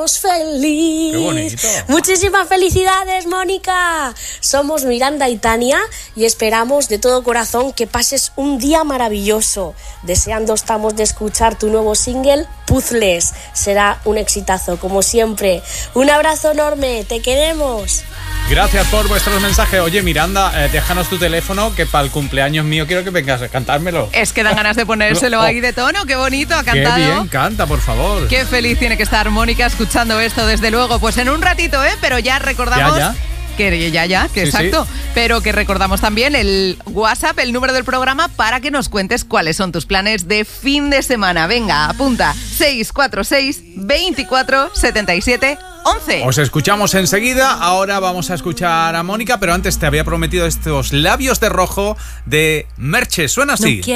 seamos felices. Qué bonito. Muchísimas felicidades, Mónica. Somos Miranda y Tania y esperamos de todo corazón que pases un día maravilloso. Deseando estamos de escuchar tu nuevo single, Puzzles. Será un exitazo, como siempre. Un abrazo enorme, te queremos. Gracias por vuestros mensajes. Oye, Miranda, déjanos tu teléfono, que para el cumpleaños mío quiero que vengas a cantármelo. Es que dan ganas de ponérselo ahí de tono. Qué bonito ha cantado. Qué bien canta, por favor. Qué feliz tiene que estar Mónica escuchando esto, desde luego. Pues en un ratito, pero ya recordamos... Ya. Que ya, que sí, exacto. Sí. Pero que recordamos también el WhatsApp, el número del programa, para que nos cuentes cuáles son tus planes de fin de semana. Venga, apunta: 646 24 77 11. Os escuchamos enseguida. Ahora vamos a escuchar a Mónica, pero antes te había prometido estos labios de rojo de Merche. Suena así. No